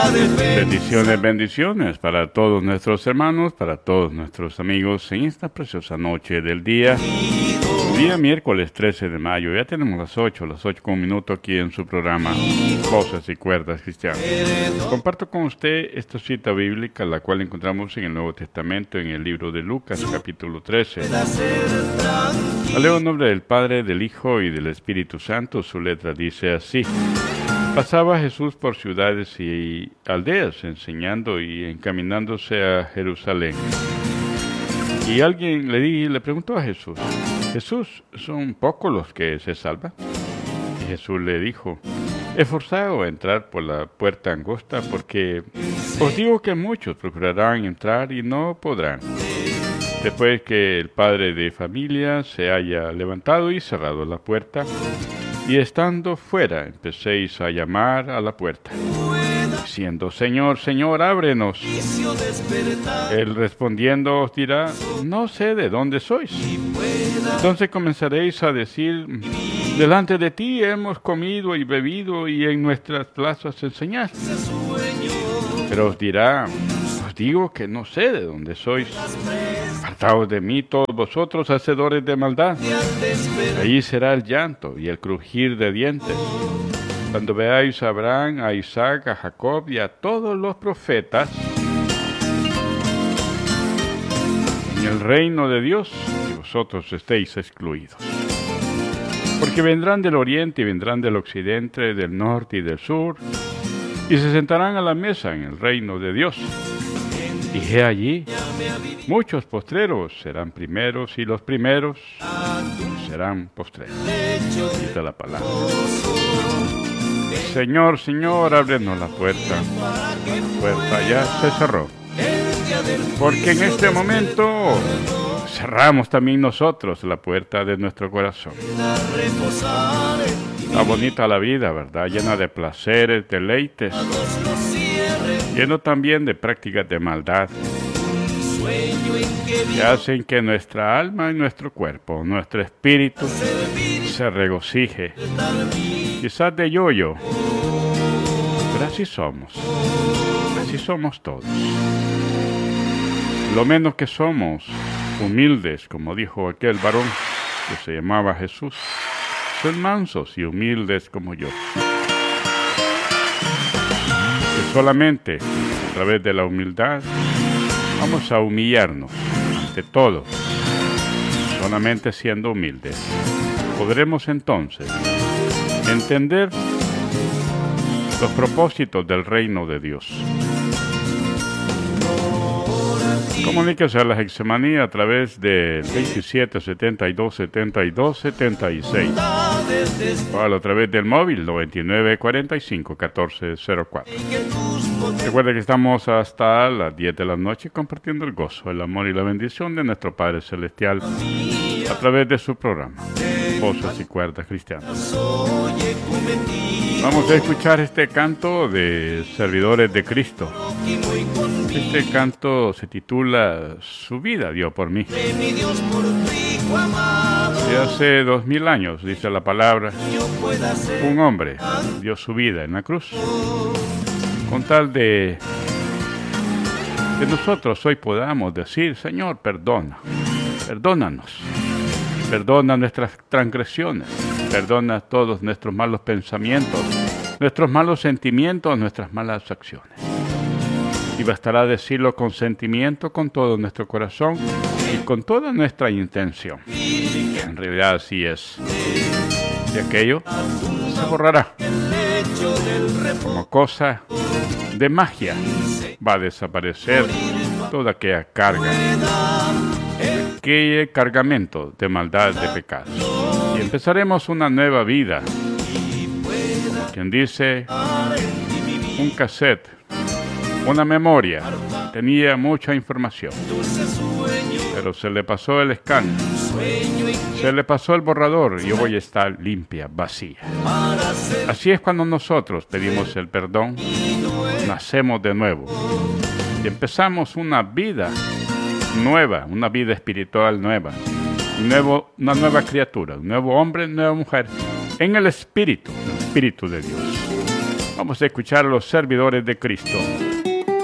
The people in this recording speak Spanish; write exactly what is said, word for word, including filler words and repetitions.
Bendiciones, bendiciones para todos nuestros hermanos, para todos nuestros amigos en esta preciosa noche del día. Día miércoles trece de mayo, ya tenemos las ocho, las ocho con un minuto aquí en su programa Voces y Cuerdas Cristianas. Comparto con usted esta cita bíblica, la cual encontramos en el Nuevo Testamento, en el libro de Lucas, capítulo trece. La leo en nombre del Padre, del Hijo y del Espíritu Santo. Su letra dice así: Pasaba Jesús por ciudades y aldeas, enseñando y encaminándose a Jerusalén. Y alguien le, di, le preguntó a Jesús: Jesús, ¿son pocos los que se salvan? Y Jesús le dijo: Esforzaos a entrar por la puerta angosta, porque os digo que muchos procurarán entrar y no podrán. Después que el padre de familia se haya levantado y cerrado la puerta, y estando fuera, empecéis a llamar a la puerta, diciendo: Señor, Señor, ábrenos. Él respondiendo os dirá: No sé de dónde sois. Entonces comenzaréis a decir: Delante de ti hemos comido y bebido, y en nuestras plazas enseñaste. Pero os dirá: Os digo que no sé de dónde sois. Apartaos de mí todos vosotros, hacedores de maldad. Allí será el llanto y el crujir de dientes, cuando veáis a Abraham, a Isaac, a Jacob y a todos los profetas en el reino de Dios, y vosotros estéis excluidos. Porque vendrán del oriente y vendrán del occidente, del norte y del sur, y se sentarán a la mesa en el reino de Dios. Y he allí, muchos postreros serán primeros, y los primeros serán postreros. Dice la palabra. Señor, Señor, ábrenos la puerta. La puerta ya se cerró. Porque en este momento cerramos también nosotros la puerta de nuestro corazón. Está bonita la vida, ¿verdad? Llena de placeres, deleites, lleno también de prácticas de maldad, que hacen que nuestra alma y nuestro cuerpo, nuestro espíritu, se regocije. Quizás de yo-yo, pero así somos, así somos todos. Lo menos que somos humildes, como dijo aquel varón que se llamaba Jesús, son mansos y humildes como yo. Que solamente a través de la humildad vamos a humillarnos ante todo. Solamente siendo humildes podremos entonces entender los propósitos del reino de Dios. Comuníquese a la Hexamanía a través del veintisiete setenta y dos setenta y dos setenta y seis o a través del móvil noventa y nueve cuarenta y cinco catorce cero cuatro. Recuerde que estamos hasta las diez de la noche compartiendo el gozo, el amor y la bendición de nuestro Padre Celestial a través de su programa Voces y Cuerdas Cristianas. Vamos a escuchar este canto de Servidores de Cristo. Este canto se titula Su vida dio por mí. De hace dos mil años, dice la palabra, un hombre dio su vida en la cruz con tal de que nosotros hoy podamos decir: Señor, perdona, perdónanos, perdona nuestras transgresiones, perdona todos nuestros malos pensamientos, nuestros malos sentimientos, nuestras malas acciones. Y bastará decirlo con sentimiento, con todo nuestro corazón y con toda nuestra intención. En realidad así es. Y aquello se borrará. Como cosa de magia va a desaparecer toda aquella carga, aquel cargamento de maldad, de pecados. Y empezaremos una nueva vida. Como quien dice, un cassette, una memoria, tenía mucha información, pero se le pasó el escáner, se le pasó el borrador y hoy está limpia, vacía. Así es cuando nosotros pedimos el perdón, nacemos de nuevo y empezamos una vida nueva, una vida espiritual nueva, un nuevo, una nueva criatura, un nuevo hombre, una nueva mujer, en el espíritu, el espíritu de Dios. Vamos a escuchar a los servidores de Cristo.